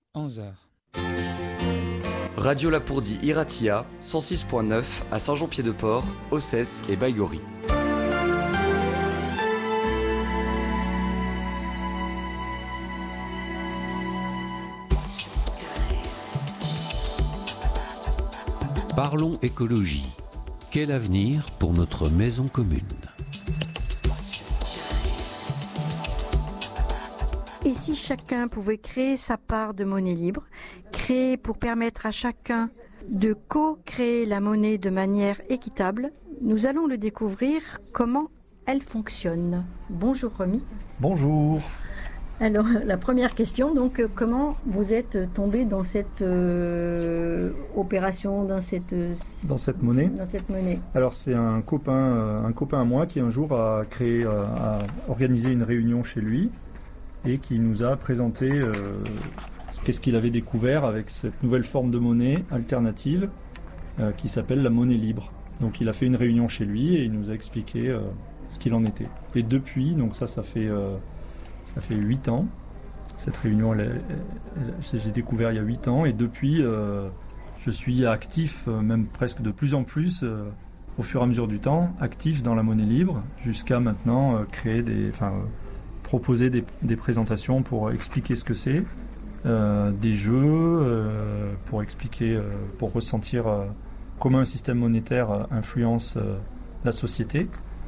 11h. Radio Lapourdie Iratia, 106.9 à Saint-Jean-Pied-de-Port, Ossès et Baïgorry. Parlons écologie. Quel avenir pour notre maison commune ? Et si chacun pouvait créer sa part de monnaie libre, créer pour permettre à chacun de co-créer la monnaie de manière équitable, nous allons le découvrir comment elle fonctionne. Bonjour Romy. Bonjour. Alors la première question, donc comment vous êtes tombé dans cette opération, dans cette monnaie. Alors c'est un copain à moi qui un jour a organisé une réunion chez lui et qui nous a présenté qu'est-ce qu'il avait découvert avec cette nouvelle forme de monnaie alternative qui s'appelle la monnaie libre. Donc il a fait une réunion chez lui et il nous a expliqué ce qu'il en était. Et depuis, donc ça fait 8 ans. Cette réunion, j'ai découvert il y a 8 ans et depuis, je suis actif, même presque de plus en plus, au fur et à mesure du temps, actif dans la monnaie libre, jusqu'à maintenant proposer des présentations pour expliquer ce que c'est, des jeux pour expliquer, pour ressentir comment un système monétaire influence la société.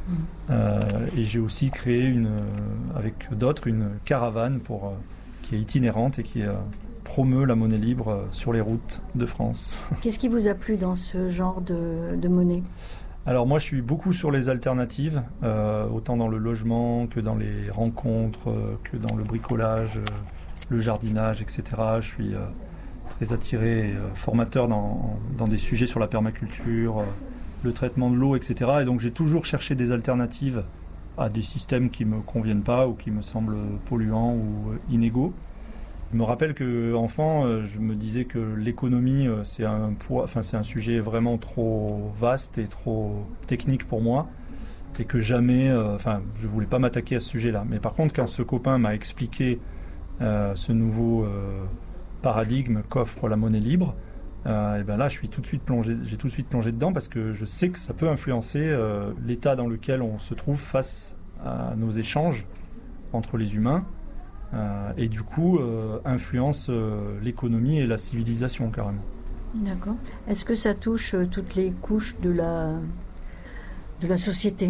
Et j'ai aussi créé avec d'autres une caravane qui est itinérante et qui promeut la monnaie libre sur les routes de France. Qu'est-ce qui vous a plu dans ce genre de monnaie ? Alors moi je suis beaucoup sur les alternatives, autant dans le logement que dans les rencontres, que dans le bricolage, le jardinage, etc. Je suis très attiré et formateur dans des sujets sur la permaculture, le traitement de l'eau, etc. Et donc j'ai toujours cherché des alternatives à des systèmes qui ne me conviennent pas ou qui me semblent polluants ou inégaux. Je me rappelle qu'enfant, je me disais que l'économie, c'est un sujet vraiment trop vaste et trop technique pour moi et que jamais, je ne voulais pas m'attaquer à ce sujet-là. Mais par contre, quand ce copain m'a expliqué ce nouveau paradigme qu'offre la monnaie libre, et ben là, j'ai tout de suite plongé dedans parce que je sais que ça peut influencer l'état dans lequel on se trouve face à nos échanges entre les humains et du coup influence l'économie et la civilisation carrément. D'accord. Est-ce que ça touche toutes les couches de la société ?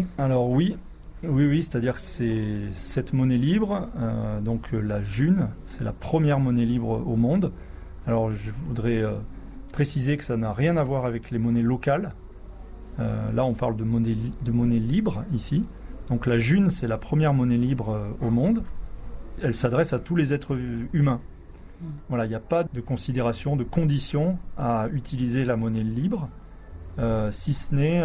Alors oui, c'est-à-dire que c'est cette monnaie libre, donc la June, c'est la première monnaie libre au monde. Alors je voudrais préciser que ça n'a rien à voir avec les monnaies locales. Là, on parle de monnaie libre ici. Donc la June, c'est la première monnaie libre au monde. Elle s'adresse à tous les êtres humains. Voilà, il n'y a pas de considération, de condition à utiliser la monnaie libre, si ce n'est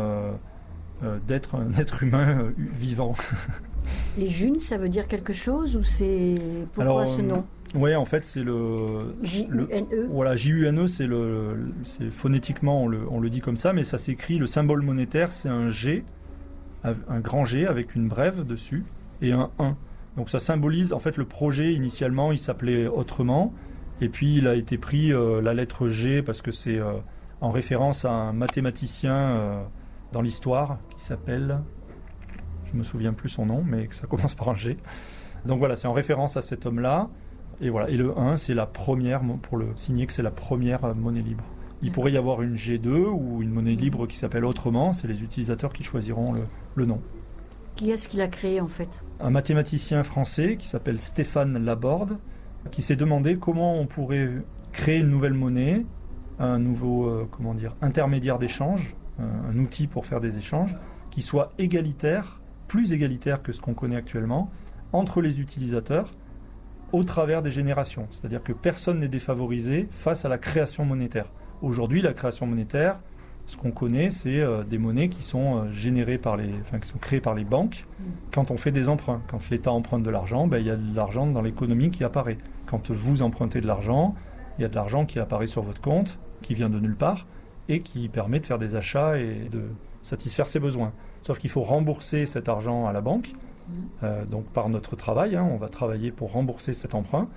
d'être un être humain vivant. Et June, ça veut dire quelque chose ou c'est pourquoi ce nom ? Oui, en fait, c'est le J-U-N-E. Voilà, J-U-N-E, c'est phonétiquement, on le dit comme ça, mais ça s'écrit, le symbole monétaire, c'est un G, un grand G avec une brève dessus, et un 1. Donc ça symbolise, en fait, le projet, initialement, il s'appelait autrement, et puis il a été pris la lettre G, parce que c'est en référence à un mathématicien dans l'histoire, qui s'appelle, je me souviens plus son nom, mais ça commence par un G. Donc voilà, c'est en référence à cet homme-là. Et voilà, et le 1, c'est la première, pour le signer que c'est la première monnaie libre. Il pourrait y avoir une G2 ou une monnaie libre qui s'appelle autrement, c'est les utilisateurs qui choisiront le nom. Qui est-ce qui l'a créé en fait ? Un mathématicien français qui s'appelle Stéphane Laborde, qui s'est demandé comment on pourrait créer une nouvelle monnaie, un nouveau intermédiaire d'échange, un outil pour faire des échanges, qui soit égalitaire, plus égalitaire que ce qu'on connaît actuellement, entre les utilisateurs, au travers des générations. C'est-à-dire que personne n'est défavorisé face à la création monétaire. Aujourd'hui, la création monétaire, ce qu'on connaît, c'est des monnaies qui sont générées qui sont créées par les banques quand on fait des emprunts. Quand l'État emprunte de l'argent, il y a de l'argent dans l'économie qui apparaît. Quand vous empruntez de l'argent, il y a de l'argent qui apparaît sur votre compte, qui vient de nulle part, et qui permet de faire des achats et de satisfaire ses besoins. Sauf qu'il faut rembourser cet argent à la banque. Donc par notre travail, on va travailler pour rembourser cet emprunt.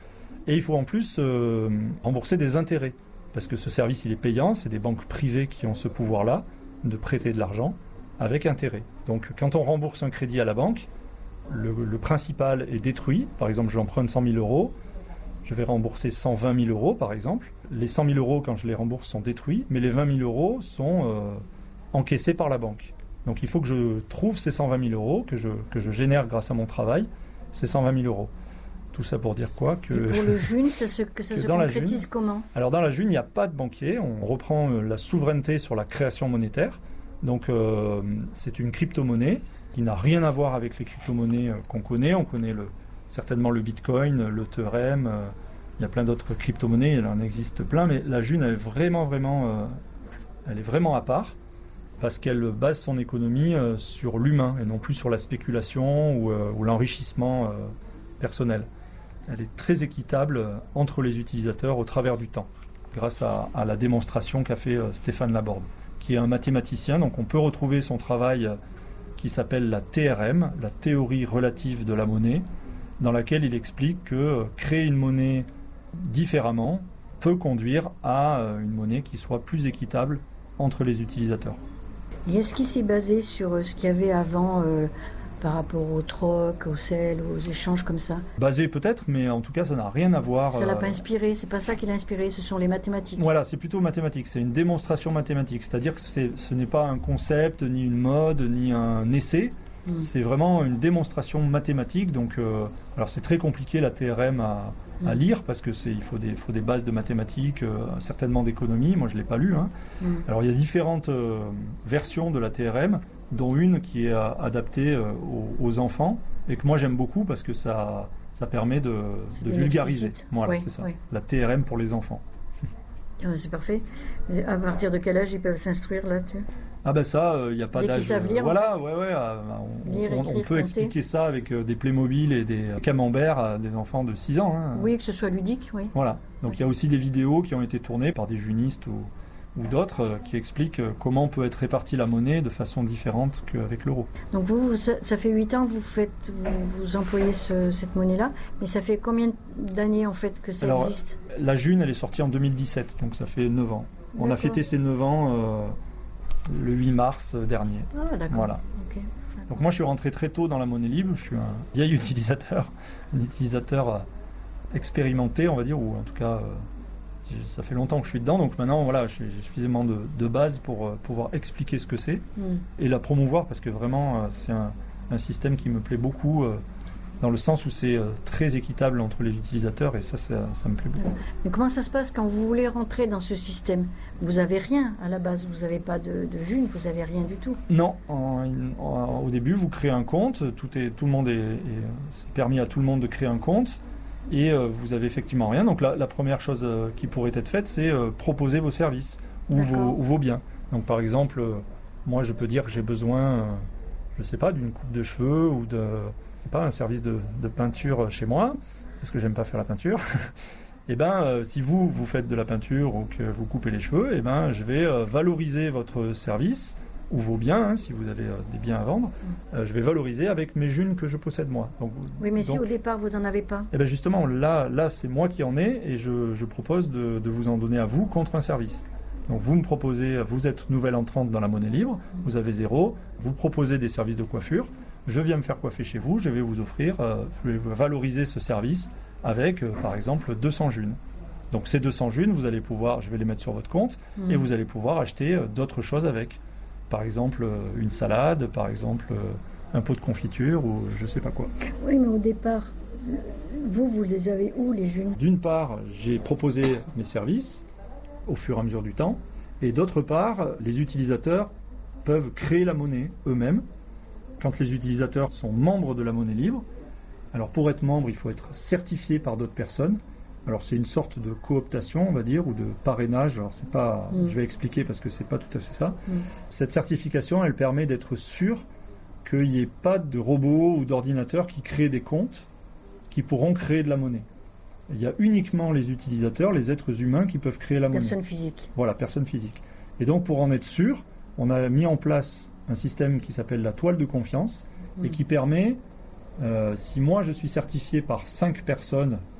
Et il faut en plus rembourser des intérêts. Parce que ce service, il est payant. C'est des banques privées qui ont ce pouvoir-là de prêter de l'argent avec intérêt. Donc quand on rembourse un crédit à la banque, le principal est détruit. Par exemple, j'emprunte 100 000 euros. Je vais rembourser 120 000 euros, par exemple. Les 100 000 euros, quand je les rembourse, sont détruits. Mais les 20 000 euros sont encaissés par la banque. Donc il faut que je trouve ces 120 000 euros, que je génère grâce à mon travail, ces 120 000 euros. Tout ça pour dire quoi que... Et pour le June, ça se concrétise comment? Alors dans la June, il n'y a pas de banquier. On reprend la souveraineté sur la création monétaire. Donc c'est une crypto-monnaie qui n'a rien à voir avec les crypto-monnaies qu'on connaît. On connaît certainement le Bitcoin, l'Ethereum. Il y a plein d'autres crypto-monnaies, il en existe plein. Mais la June, elle est vraiment à part. Parce qu'elle base son économie sur l'humain et non plus sur la spéculation ou l'enrichissement personnel. Elle est très équitable entre les utilisateurs au travers du temps, grâce à la démonstration qu'a fait Stéphane Laborde, qui est un mathématicien. Donc on peut retrouver son travail qui s'appelle la TRM, la théorie relative de la monnaie, dans laquelle il explique que créer une monnaie différemment peut conduire à une monnaie qui soit plus équitable entre les utilisateurs. Et est-ce qu'il s'est basé sur ce qu'il y avait avant par rapport au troc, au sel, aux échanges comme ça? Basé peut-être, mais en tout cas ça n'a rien à voir. Ça ne l'a pas inspiré, c'est pas ça qui l'a inspiré, ce sont les mathématiques. Voilà, c'est plutôt mathématique, c'est une démonstration mathématique, c'est-à-dire que ce n'est pas un concept, ni une mode, ni un essai, c'est vraiment une démonstration mathématique. Donc, alors c'est très compliqué la TRM à lire parce que il faut des bases de mathématiques, certainement d'économie. Moi je l'ai pas lu. Alors il y a différentes versions de la TRM, dont une qui est adaptée aux enfants et que moi j'aime beaucoup parce que ça permet de vulgariser. Voilà, oui, c'est ça. Oui. La TRM pour les enfants. C'est parfait. À partir de quel âge ils peuvent s'instruire là-dessus? Ah ben ça, il n'y a pas d'âge. Qu'ils savent lire, voilà, en fait. On peut expliquer ça avec des Playmobil et des camemberts à des enfants de 6 ans. Oui, que ce soit ludique, oui. Voilà. Donc il y a aussi des vidéos qui ont été tournées par des junistes ou d'autres qui expliquent comment peut être répartie la monnaie de façon différente qu'avec l'euro. Donc vous ça fait 8 ans que vous employez cette monnaie-là, mais ça fait combien d'années en fait que ça existe? La June, elle est sortie en 2017, donc ça fait 9 ans. On a fêté ces 9 ans le 8 mars dernier. Ah d'accord. Voilà. Okay. Donc moi je suis rentré très tôt dans la monnaie libre, je suis un vieil utilisateur, un utilisateur expérimenté on va dire, ou en tout cas... ça fait longtemps que je suis dedans, donc maintenant voilà, j'ai suffisamment de base pour pouvoir expliquer ce que c'est et la promouvoir parce que vraiment c'est un système qui me plaît beaucoup dans le sens où c'est très équitable entre les utilisateurs et ça me plaît beaucoup. Mais comment ça se passe quand vous voulez rentrer dans ce système? Vous n'avez rien à la base, vous n'avez pas de June, vous n'avez rien du tout? Non, au début vous créez un compte, c'est permis à tout le monde de créer un compte. Et vous avez effectivement rien. Donc la première chose qui pourrait être faite, c'est proposer vos services ou vos biens. Donc par exemple, moi je peux dire que j'ai besoin, je sais pas, d'une coupe de cheveux ou un service de peinture chez moi, parce que j'aime pas faire la peinture. Et si vous faites de la peinture ou que vous coupez les cheveux, je vais valoriser votre service ou vos biens, si vous avez des biens à vendre, je vais valoriser avec mes junes que je possède moi. Oui, mais si au départ vous n'en avez pas? Et bien justement, là c'est moi qui en ai et je propose de vous en donner à vous contre un service. Donc vous me proposez, vous êtes nouvelle entrante dans la monnaie libre, vous avez 0, vous proposez des services de coiffure, je viens me faire coiffer chez vous, je vais vous offrir, je vais valoriser ce service avec par exemple 200 junes. Donc ces 200 junes, je vais les mettre sur votre compte et vous allez pouvoir acheter d'autres choses avec. Par exemple, une salade, par exemple, un pot de confiture ou je ne sais pas quoi. Oui, mais au départ, vous les avez où, les junes? D'une part, j'ai proposé mes services au fur et à mesure du temps. Et d'autre part, les utilisateurs peuvent créer la monnaie eux-mêmes. Quand les utilisateurs sont membres de la monnaie libre, alors pour être membre, il faut être certifié par d'autres personnes. Alors c'est une sorte de cooptation, on va dire, ou de parrainage. Alors c'est pas, je vais expliquer parce que c'est pas tout à fait ça. Cette certification, elle permet d'être sûr qu'il n'y ait pas de robots ou d'ordinateurs qui créent des comptes qui pourront créer de la monnaie. Il y a uniquement les utilisateurs, les êtres humains qui peuvent créer la monnaie. Personne physique. Voilà, personne physique. Et donc pour en être sûr, on a mis en place un système qui s'appelle la toile de confiance et qui permet, si moi je suis certifié par 5 personnes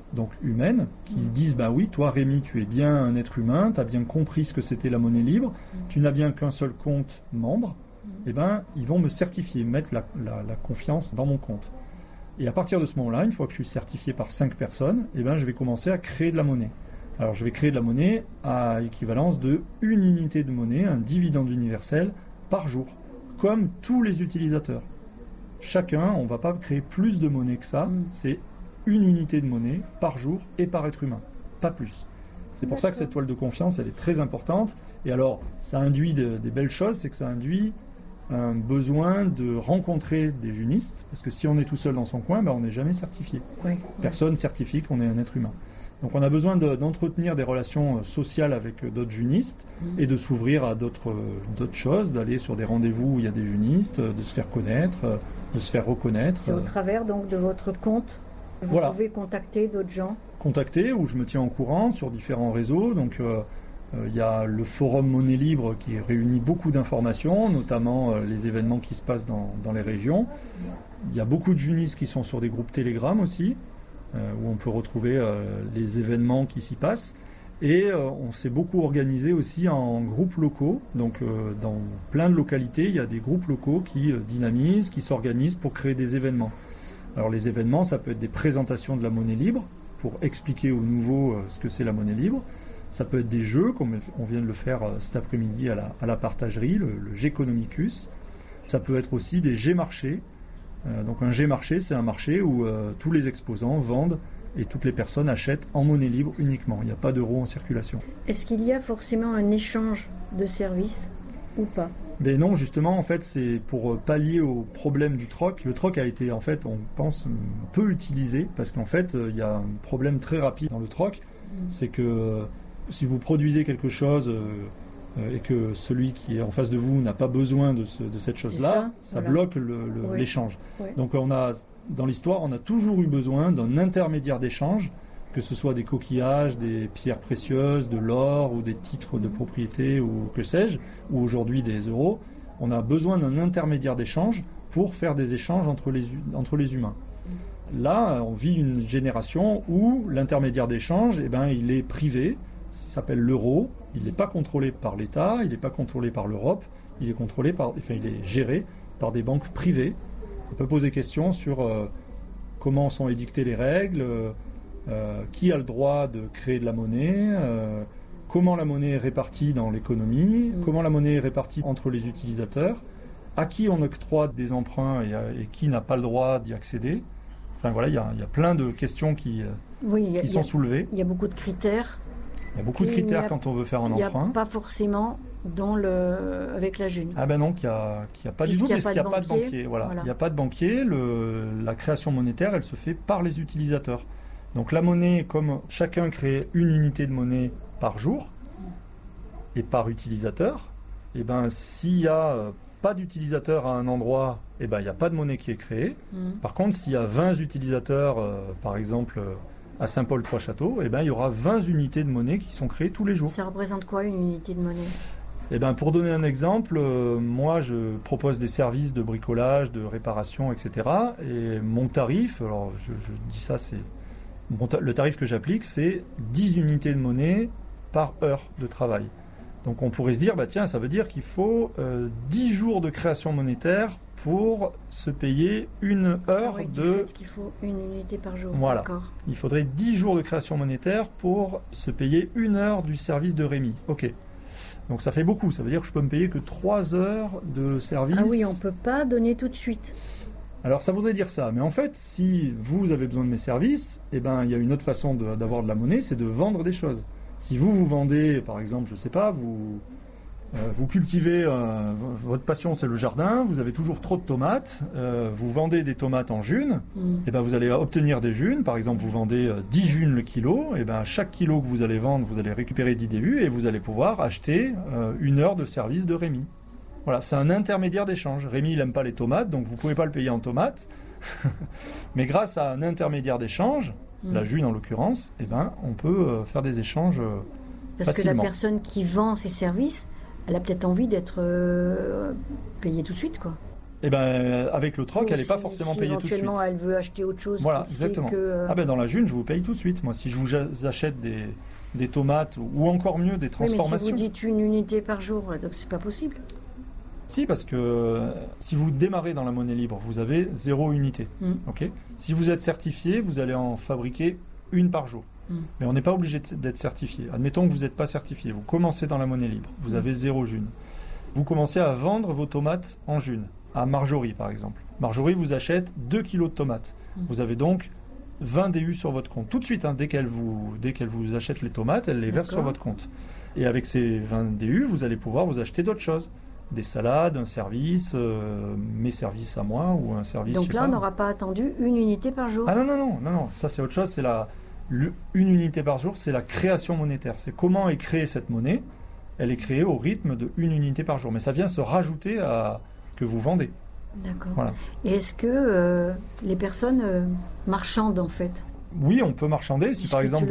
donc humaines, qui disent bah oui, toi Rémi, tu es bien un être humain, tu as bien compris ce que c'était la monnaie libre, tu n'as bien qu'un seul compte membre, et ben ils vont me certifier, mettre la confiance dans mon compte. Et à partir de ce moment-là, une fois que je suis certifié par 5 personnes, et ben je vais commencer à créer de la monnaie. Alors je vais créer de la monnaie à équivalence de une unité de monnaie, un dividende universel par jour, comme tous les utilisateurs. Chacun, on ne va pas créer plus de monnaie que ça, c'est une unité de monnaie par jour et par être humain, pas plus. C'est pour ça que cette toile de confiance, elle est très importante. Et alors, ça induit des belles choses, c'est que ça induit un besoin de rencontrer des junistes, parce que si on est tout seul dans son coin, ben on n'est jamais certifié. Personne certifie qu'on est un être humain. Donc on a besoin d'entretenir des relations sociales avec d'autres junistes et de s'ouvrir à d'autres choses, d'aller sur des rendez-vous où il y a des junistes, de se faire connaître, de se faire reconnaître. C'est au travers donc de votre compte, vous pouvez contacter d'autres gens. Contacter, où je me tiens au courant sur différents réseaux. Donc il y a le forum Monnaie Libre qui réunit beaucoup d'informations, notamment les événements qui se passent dans les régions. Il y a beaucoup de junistes qui sont sur des groupes Telegram aussi, où on peut retrouver les événements qui s'y passent. Et on s'est beaucoup organisé aussi en groupes locaux. Donc dans plein de localités, il y a des groupes locaux qui dynamisent, qui s'organisent pour créer des événements. Alors les événements, ça peut être des présentations de la monnaie libre pour expliquer aux nouveaux ce que c'est la monnaie libre. Ça peut être des jeux, comme on vient de le faire cet après-midi à la partagerie, le Géconomicus. Ça peut être aussi des G-marchés. Donc un G-marché, c'est un marché où tous les exposants vendent et toutes les personnes achètent en monnaie libre uniquement. Il n'y a pas d'euros en circulation. Est-ce qu'il y a forcément un échange de services ou pas ? Mais non, justement, en fait, c'est pour pallier au problème du troc. Le troc a été, en fait, on pense, peu utilisé parce qu'en fait, il y a un problème très rapide dans le troc. C'est que si vous produisez quelque chose et que celui qui est en face de vous n'a pas besoin de cette chose-là, ça bloque l'échange. Ouais. Donc dans l'histoire, on a toujours eu besoin d'un intermédiaire d'échange, que ce soit des coquillages, des pierres précieuses, de l'or ou des titres de propriété ou que sais-je, ou aujourd'hui des euros. On a besoin d'un intermédiaire d'échange pour faire des échanges entre les humains. Là, on vit une génération où l'intermédiaire d'échange, il est privé, ça s'appelle l'euro, il n'est pas contrôlé par l'État, il n'est pas contrôlé par l'Europe, il est géré par des banques privées. On peut poser question sur comment sont édictées les règles, qui a le droit de créer de la monnaie, comment la monnaie est répartie dans l'économie, comment la monnaie est répartie entre les utilisateurs, à qui on octroie des emprunts et qui n'a pas le droit d'y accéder. Enfin voilà, il y a plein de questions qui sont soulevées. Il y a beaucoup de critères. Il y a beaucoup de critères quand on veut faire un emprunt. Il n'y a pas forcément avec la June. Ah ben non, qu'il n'y a pas du tout, parce qu'il n'y a pas de banquier. Voilà. Il n'y a pas de banquier. La création monétaire, elle se fait par les utilisateurs. Donc la monnaie, comme chacun crée une unité de monnaie par jour et par utilisateur, et s'il n'y a pas d'utilisateur à un endroit, il n'y a pas de monnaie qui est créée. Par contre, s'il y a 20 utilisateurs, par exemple à Saint-Paul-Trois-Châteaux, il y aura 20 unités de monnaie qui sont créées tous les jours. Ça représente quoi une unité de monnaie ? Pour donner un exemple, moi je propose des services de bricolage, de réparation, etc. Et mon tarif, alors je dis ça, le tarif que j'applique, c'est 10 unités de monnaie par heure de travail. Donc on pourrait se dire, ça veut dire qu'il faut 10 jours de création monétaire pour se payer une heure qu'il faut une unité par jour. Voilà. D'accord. Il faudrait 10 jours de création monétaire pour se payer une heure du service de Rémi. Ok. Donc ça fait beaucoup. Ça veut dire que je peux me payer que 3 heures de service. Ah oui, on ne peut pas donner tout de suite. Alors ça voudrait dire ça. Mais en fait, si vous avez besoin de mes services, il y a une autre façon d'avoir de la monnaie, c'est de vendre des choses. Si vous vendez, par exemple, je ne sais pas, vous cultivez, votre passion c'est le jardin, vous avez toujours trop de tomates, vous vendez des tomates en junes, vous allez obtenir des junes, par exemple vous vendez 10 junes le kilo, chaque kilo que vous allez vendre, vous allez récupérer 10 DU et vous allez pouvoir acheter une heure de service de Rémi. Voilà, c'est un intermédiaire d'échange. Rémi il n'aime pas les tomates, donc vous ne pouvez pas le payer en tomates, mais grâce à un intermédiaire d'échange, la June en l'occurrence, on peut faire des échanges Parce facilement. Que la personne qui vend ses services, elle a peut-être envie d'être payée tout de suite, quoi. Et ben avec le troc, Ou elle n'est pas forcément payée tout de suite. Éventuellement, elle veut acheter autre chose. Voilà, qui sait exactement. que, Dans la June, je vous paye tout de suite. Moi, si je vous achète des tomates ou encore mieux des Oui, mais transformations. si vous dites une unité par jour, donc c'est pas possible. Si, parce que si vous démarrez dans la monnaie libre, vous avez 0 unité. Okay, si vous êtes certifié, vous allez en fabriquer une par jour. Mais on n'est pas obligé d'être certifié. Admettons que vous n'êtes pas certifié. Vous commencez dans la monnaie libre. Vous avez 0 june. Vous commencez à vendre vos tomates en june. À Marjorie, par exemple. Marjorie vous achète 2 kilos de tomates. Vous avez donc 20 DU sur votre compte. Tout de suite, dès qu'elle vous achète les tomates, elle les verse sur votre compte. Et avec ces 20 DU, vous allez pouvoir vous acheter d'autres choses. Des salades, un service, mes services à moi ou un service... Donc là, on n'aura pas attendu une unité par jour. Ah non. Ça, c'est autre chose. C'est une unité par jour, c'est la création monétaire. C'est comment est créée cette monnaie. Elle est créée au rythme de une unité par jour. Mais ça vient se rajouter à que vous vendez. D'accord. Voilà. Et est-ce que les personnes marchandent en fait? Oui, on peut marchander. Si par exemple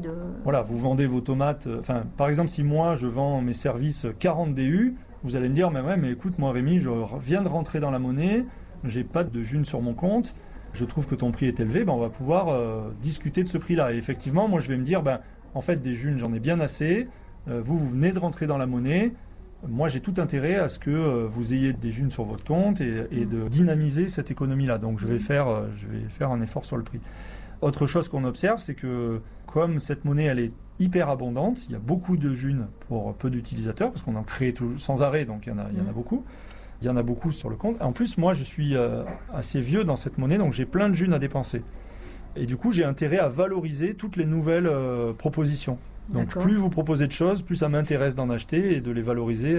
vous vendez vos tomates, par exemple si moi je vends mes services 40 DU, vous allez me dire mais écoute moi Rémi, je viens de rentrer dans la monnaie, j'ai pas de june sur mon compte, je trouve que ton prix est élevé, on va pouvoir discuter de ce prix-là. Et effectivement, moi je vais me dire en fait des junes j'en ai bien assez, vous venez de rentrer dans la monnaie. Moi, j'ai tout intérêt à ce que vous ayez des junes sur votre compte et de dynamiser cette économie-là. Donc, je vais faire un effort sur le prix. Autre chose qu'on observe, c'est que comme cette monnaie, elle est hyper abondante, il y a beaucoup de junes pour peu d'utilisateurs, parce qu'on en crée sans arrêt, donc il y en a beaucoup. Il y en a beaucoup sur le compte. En plus, moi, je suis assez vieux dans cette monnaie, donc j'ai plein de junes à dépenser. Et du coup, j'ai intérêt à valoriser toutes les nouvelles propositions. Donc plus vous proposez de choses, plus ça m'intéresse d'en acheter et de les valoriser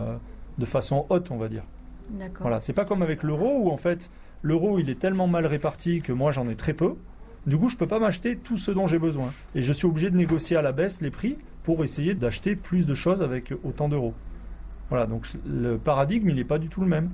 de façon haute, on va dire. D'accord. Voilà, c'est pas comme avec l'euro où en fait l'euro il est tellement mal réparti que moi j'en ai très peu. Du coup, je peux pas m'acheter tout ce dont j'ai besoin et je suis obligé de négocier à la baisse les prix pour essayer d'acheter plus de choses avec autant d'euros. Voilà, donc le paradigme il n'est pas du tout le même.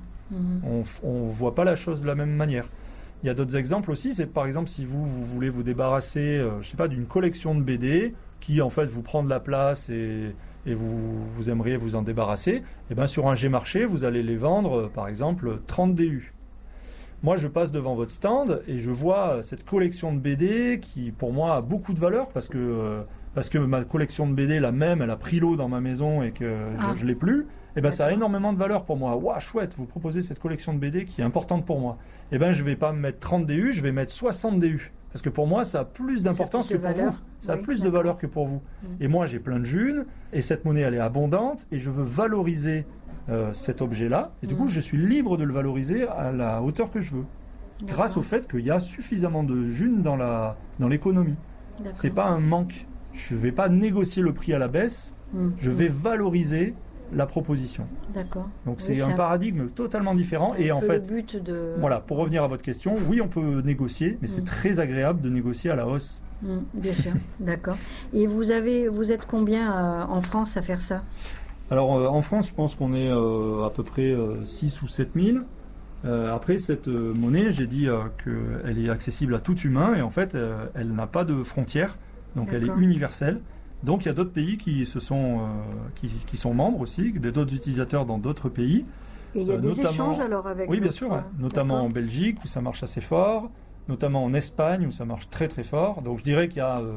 On voit pas la chose de la même manière. Il y a d'autres exemples aussi, c'est par exemple si vous voulez vous débarrasser, d'une collection de BD qui en fait vous prend de la place et vous aimeriez vous en débarrasser, et bien sur un G-Marché, vous allez les vendre par exemple 30 DU. Moi je passe devant votre stand et je vois cette collection de BD qui pour moi a beaucoup de valeur parce que ma collection de BD la même, elle a pris l'eau dans ma maison et que je ne l'ai plus. Et ben ça a énormément de valeur pour moi. Waouh, chouette, vous proposez cette collection de BD qui est importante pour moi. Et ben je vais pas mettre 30 DU, je vais mettre 60 DU. Parce que pour moi, ça a plus d'importance que pour vous. Ça a plus de valeur que pour vous. Et moi, j'ai plein de junes, et cette monnaie, elle est abondante, et je veux valoriser cet objet-là. Et du coup, je suis libre de le valoriser à la hauteur que je veux. Grâce au fait qu'il y a suffisamment de junes dans l'économie. C'est pas un manque. Je ne vais pas négocier le prix à la baisse, je vais valoriser la proposition. D'accord. Donc c'est un paradigme totalement différent et en fait, le but de... voilà, pour revenir à votre question, oui, on peut négocier, mais c'est très agréable de négocier à la hausse. Bien sûr, d'accord. Et vous êtes combien en France à faire ça? Alors en France, je pense qu'on est à peu près 6 ou 7 000. Après, cette monnaie, j'ai dit qu'elle est accessible à tout humain et en fait, elle n'a pas de frontières, donc elle est universelle. Donc il y a d'autres pays qui sont membres aussi, d'autres utilisateurs dans d'autres pays. Et il y a des échanges alors avec... Oui, bien sûr, notamment en Belgique où ça marche assez fort, notamment en Espagne où ça marche très très fort. Donc je dirais qu'il y a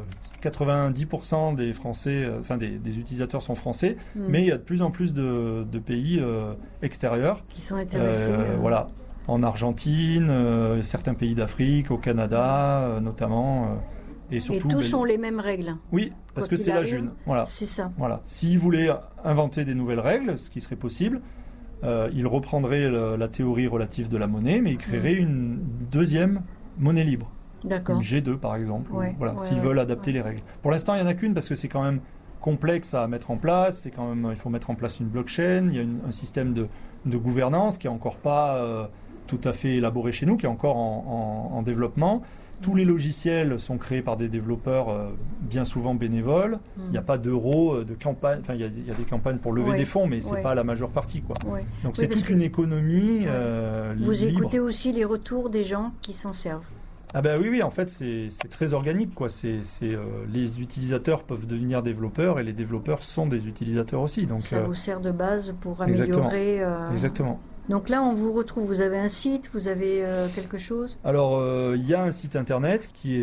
90% des Français, des utilisateurs sont français, mais il y a de plus en plus de pays extérieurs qui sont intéressés. Voilà, en Argentine, certains pays d'Afrique, au Canada notamment. Et surtout, tous ont les mêmes règles. Oui, parce que c'est la june. Voilà. C'est ça. Voilà. S'ils voulaient inventer des nouvelles règles, ce qui serait possible, ils reprendraient la théorie relative de la monnaie, mais ils créeraient une deuxième monnaie libre. D'accord. Une G2 par exemple. S'ils veulent adapter les règles. Pour l'instant, il n'y en a qu'une parce que c'est quand même complexe à mettre en place. C'est quand même, il faut mettre en place une blockchain. Il y a un système de gouvernance qui n'est encore pas tout à fait élaboré chez nous, qui est encore en développement. Tous les logiciels sont créés par des développeurs bien souvent bénévoles. Il n'y a pas d'euros, de campagne. Enfin, il y a des campagnes pour lever des fonds, mais ce n'est pas la majeure partie, quoi. Donc c'est toute une économie libre. Vous écoutez aussi les retours des gens qui s'en servent. Ah ben oui, en fait, c'est très organique, quoi. Les utilisateurs peuvent devenir développeurs et les développeurs sont des utilisateurs aussi. Donc, ça vous sert de base pour améliorer... Exactement. Donc là, on vous retrouve, vous avez un site, vous avez quelque chose? Alors, il y a un site internet qui est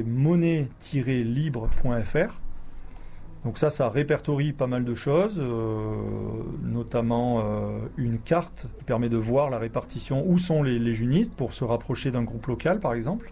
monnaie-libre.fr. Donc ça répertorie pas mal de choses, notamment une carte qui permet de voir la répartition, où sont les junistes pour se rapprocher d'un groupe local, par exemple.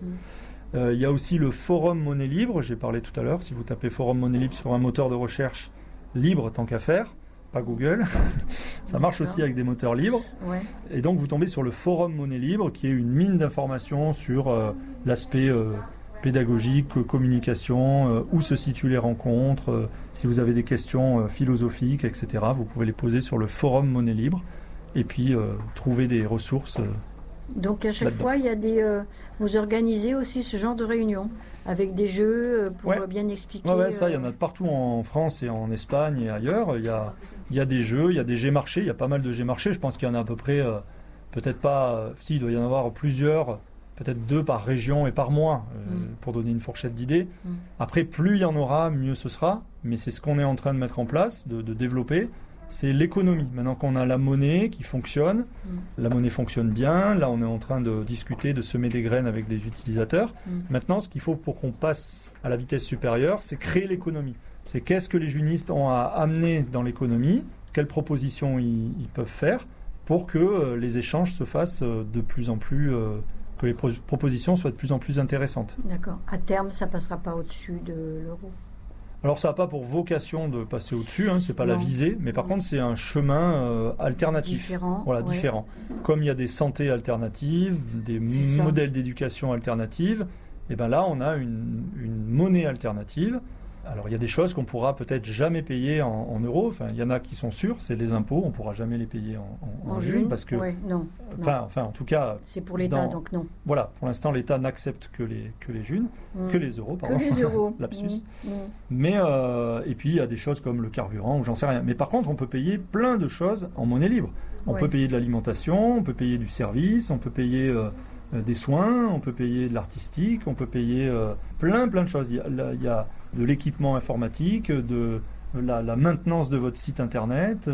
Il y a aussi le forum Monnaie Libre, j'ai parlé tout à l'heure, si vous tapez forum Monnaie Libre sur un moteur de recherche libre, tant qu'à faire, pas Google, ça marche aussi avec des moteurs libres. Ouais. Et donc vous tombez sur le forum Monnaie Libre, qui est une mine d'informations sur l'aspect pédagogique, communication, où se situent les rencontres, si vous avez des questions philosophiques, etc. Vous pouvez les poser sur le forum Monnaie Libre et puis trouver des ressources. Donc à chaque fois, il y a vous organisez aussi ce genre de réunions avec des jeux pour bien expliquer. Ouais, ça, il y en a de partout en France et en Espagne et ailleurs. Il y a des jeux, il y a des G-marchés, il y a pas mal de G-marchés. Je pense qu'il y en a à peu près, peut-être pas, il doit y en avoir plusieurs, peut-être 2 par région et par mois, pour donner une fourchette d'idées. Après, plus il y en aura, mieux ce sera. Mais c'est ce qu'on est en train de mettre en place, de développer. C'est l'économie. Maintenant qu'on a la monnaie qui fonctionne, la monnaie fonctionne bien. Là, on est en train de discuter, de semer des graines avec des utilisateurs. Maintenant, ce qu'il faut pour qu'on passe à la vitesse supérieure, c'est créer l'économie. C'est qu'est-ce que les junistes ont à amener dans l'économie, quelles propositions ils peuvent faire pour que les échanges se fassent de plus en plus, que les propositions soient de plus en plus intéressantes. D'accord. À terme, ça ne passera pas au-dessus de l'euro? Alors ça n'a pas pour vocation de passer au-dessus, ce n'est pas la visée, mais par contre c'est un chemin alternatif. Différent. Comme il y a des santé alternatives, des modèles d'éducation alternatives, et bien là on a une monnaie alternative. Alors il y a des choses qu'on pourra peut-être jamais payer en euros, enfin il y en a qui sont sûrs, c'est les impôts, on ne pourra jamais les payer en junes parce que... non. Enfin en tout cas... C'est pour l'État, donc non. Voilà, pour l'instant l'État n'accepte que les junes, que les euros, pardon. Que les euros. Lapsus. Mais, et puis il y a des choses comme le carburant ou j'en sais rien. Mais par contre on peut payer plein de choses en monnaie libre. On peut payer de l'alimentation, on peut payer du service, on peut payer... des soins, on peut payer de l'artistique, on peut payer plein de choses. Il y a de l'équipement informatique, de la maintenance de votre site internet,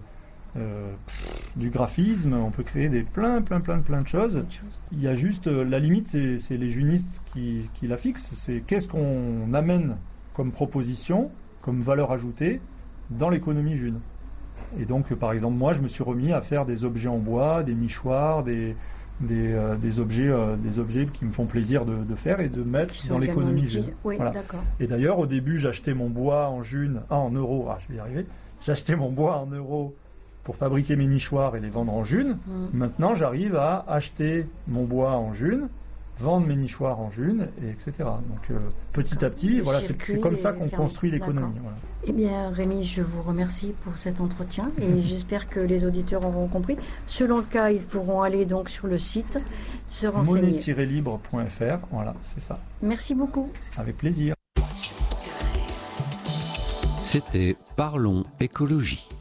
du graphisme, on peut créer plein de choses. Il y a juste, la limite, c'est les junistes qui la fixent, c'est qu'est-ce qu'on amène comme proposition, comme valeur ajoutée dans l'économie june. Et donc, par exemple, moi, je me suis remis à faire des objets en bois, des nichoirs, des objets qui me font plaisir de faire et de mettre dans l'économie june. Oui, voilà. D'accord. Et d'ailleurs, au début, j'achetais mon bois en euros. Je vais y arriver. J'achetais mon bois en euros pour fabriquer mes nichoirs et les vendre en june. Maintenant, j'arrive à acheter mon bois en june, vendre mes nichoirs en june, etc. Donc, petit à petit, voilà, c'est comme ça qu'on construit l'économie. Voilà. Eh bien, Rémi, je vous remercie pour cet entretien et j'espère que les auditeurs auront compris. Selon le cas, ils pourront aller donc sur le site, se renseigner. Monnaie-libre.fr, voilà, c'est ça. Merci beaucoup. Avec plaisir. C'était Parlons écologie.